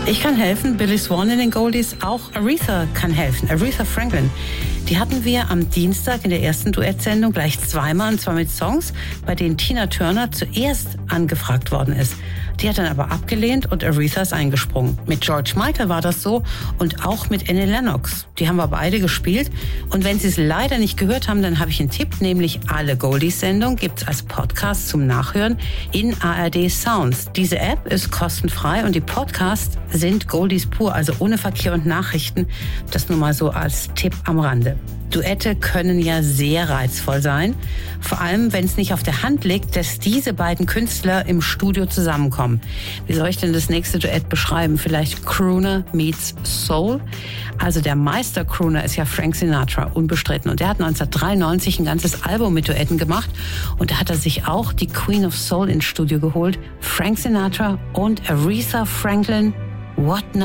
Ich kann helfen, Billy Swan in den Goldies, auch Aretha kann helfen, Aretha Franklin. Die hatten wir am Dienstag in der ersten Duettsendung gleich zweimal, und zwar mit Songs, bei denen Tina Turner zuerst angefragt worden ist. Die hat dann aber abgelehnt und Aretha ist eingesprungen. Mit George Michael war das so und auch mit Annie Lennox. Die haben wir beide gespielt. Und wenn Sie es leider nicht gehört haben, dann habe ich einen Tipp, nämlich alle Goldies-Sendungen gibt es als Podcast zum Nachhören in ARD Sounds. Diese App ist kostenfrei und die Podcasts sind Goldies pur, also ohne Verkehr und Nachrichten. Das nur mal so als Tipp am Rande. Duette können ja sehr reizvoll sein, vor allem wenn es nicht auf der Hand liegt, dass diese beiden Künstler im Studio zusammenkommen. Wie soll ich denn das nächste Duett beschreiben? Vielleicht Crooner meets Soul? Also der Meister-Crooner ist ja Frank Sinatra, unbestritten. Und der hat 1993 ein ganzes Album mit Duetten gemacht. Und da hat er sich auch die Queen of Soul ins Studio geholt. Frank Sinatra und Aretha Franklin. What now?